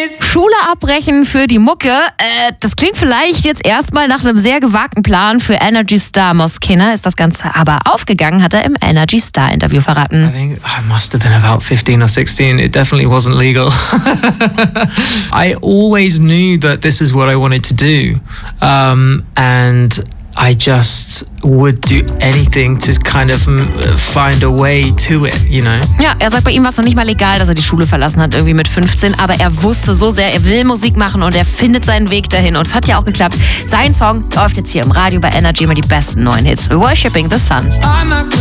Schule abbrechen für die Mucke. Das klingt vielleicht jetzt erstmal nach einem sehr gewagten Plan für Energy Star Moschino. Ist das Ganze aber aufgegangen, hat er im Energy Star Interview verraten. I think I must have been about 15 or 16. It definitely wasn't legal. I always knew that this is what I wanted to do. And I just would do anything to kind of find a way to it, you know? Ja, er sagt, bei ihm war es noch nicht mal legal, dass er die Schule verlassen hat, irgendwie mit 15. Aber er wusste so sehr, er will Musik machen und er findet seinen Weg dahin. Und es hat ja auch geklappt. Sein Song läuft jetzt hier im Radio bei Energy, immer die besten neuen Hits. Worshipping the Sun.